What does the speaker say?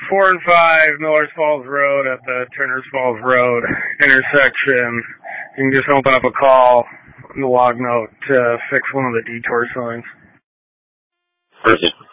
4 and 5 Millers Falls Road at the Turners Falls Road intersection. You can just open up a call in the log note to fix one of the detour signs. Perfect.